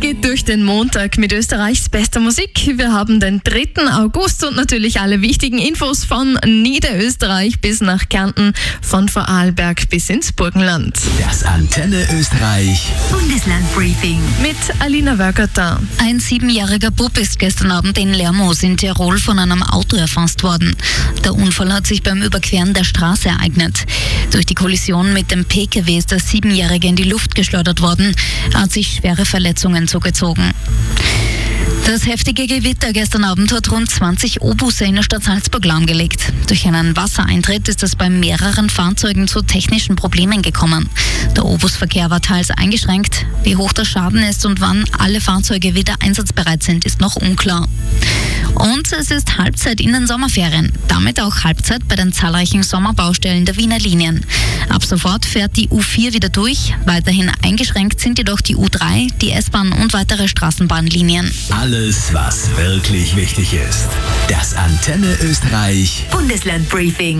geht durch den Montag mit Österreichs bester Musik. Wir haben den 3. August und natürlich alle wichtigen Infos von Niederösterreich bis nach Kärnten, von Vorarlberg bis ins Burgenland. Das Antenne Österreich Bundeslandbriefing mit Alina Wörgerter. Ein 7-jähriger Bub ist gestern Abend in Lermoos in Tirol von einem Auto erfasst worden. Der Unfall hat sich beim Überqueren der Straße ereignet. Durch die Kollision mit dem PKW ist der 7-Jährige in die Luft geschleudert worden. Er hat sich schwere Verletzungen zugezogen. Das heftige Gewitter gestern Abend hat rund 20 O-Busse in der Stadt Salzburg lahmgelegt. Durch einen Wassereintritt ist es bei mehreren Fahrzeugen zu technischen Problemen gekommen. Der O-Bus-Verkehr war teils eingeschränkt. Wie hoch der Schaden ist und wann alle Fahrzeuge wieder einsatzbereit sind, ist noch unklar. Und es ist Halbzeit in den Sommerferien. Damit auch Halbzeit bei den zahlreichen Sommerbaustellen der Wiener Linien. Ab sofort fährt die U4 wieder durch. Weiterhin eingeschränkt sind jedoch die U3, die S-Bahn und weitere Straßenbahnlinien. Alles, was wirklich wichtig ist. Das Antenne Österreich Bundeslandbriefing.